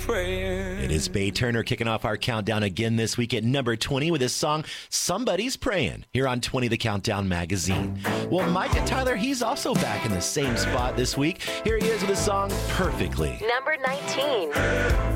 praying. It is Bay Turner kicking off our countdown again this week at number 20 with his song, Somebody's Praying, here on 20 The Countdown magazine. Well, Micah Tyler, he's also back in the same spot this week. Here he is with his song, Perfectly. Number 19.